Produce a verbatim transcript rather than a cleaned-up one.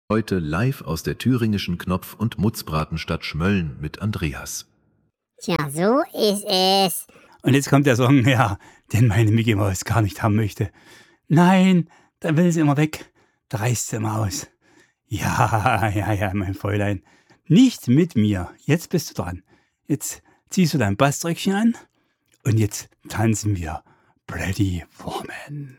Heute live aus der thüringischen Knopf- und Mutzbratenstadt Schmölln mit Andreas. Tja, so ist es. Und jetzt kommt der Song, ja, den meine Micky Maus gar nicht haben möchte. Nein, dann will sie immer weg. Da reißt sie immer aus. Ja, ja, ja, mein Fräulein. Nicht mit mir. Jetzt bist du dran. Jetzt ziehst du dein Baströckchen an und jetzt tanzen wir Pretty Woman.